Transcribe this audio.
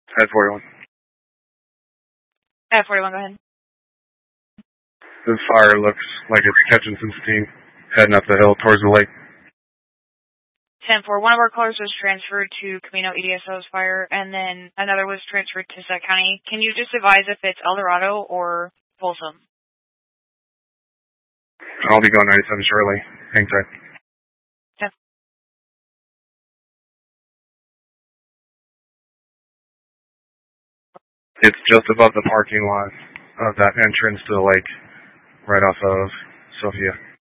At 41. At 41, go ahead. This fire looks like it's catching some steam, heading up the hill towards the lake. 10-4. One of our callers was transferred to Camino EDSO's fire, and then another was transferred to Sac County. Can you just advise if it's El Dorado or Folsom? I'll be going 97 shortly. Hang tight. Yeah. It's just above the parking lot of that entrance to the lake, right off of Sophia.